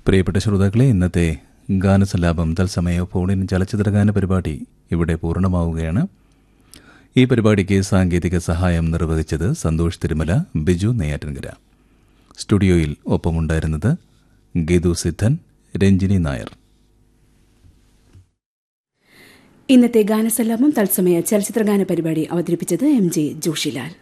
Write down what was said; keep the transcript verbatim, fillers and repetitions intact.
പ്രിയപ്പെട്ട ശ്രോതാക്കളെ, ഇന്നത്തെ ഗാനസല്ലാപം തത്സമയ ഫോണിൻ ചലച്ചിത്രഗാന പരിപാടി ഇവിടെ പൂർണ്ണമാവുകയാണ്. ഈ പരിപാടിക്ക് സാങ്കേതിക സഹായം നിർവഹിച്ചത് സന്തോഷ് തിരുമല, ബിജു നെയ്യാറ്റിൻകര. സ്റ്റുഡിയോയിൽ ഒപ്പമുണ്ടായിരുന്നത് ഗീതു സിദ്ധൻ, രഞ്ജിനി നായർ. ഇന്നത്തെ ഗാനസല്ലാപം തത്സമയ ചലച്ചിത്രഗാന പരിപാടി അവതരിപ്പിച്ചത് എം ജെ ജോഷിലാൽ.